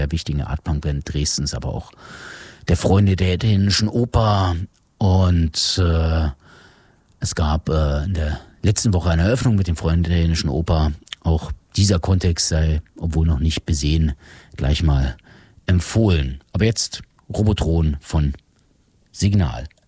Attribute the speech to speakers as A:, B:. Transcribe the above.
A: der wichtigen Art-Punk-Band Dresdens, aber auch der Freunde der Italienischen Oper. Und es gab in der letzten Woche eine Eröffnung mit den Freunden der Italienischen Oper. Auch dieser Kontext sei, obwohl noch nicht besehen, gleich mal empfohlen. Aber jetzt Robotron von Signal.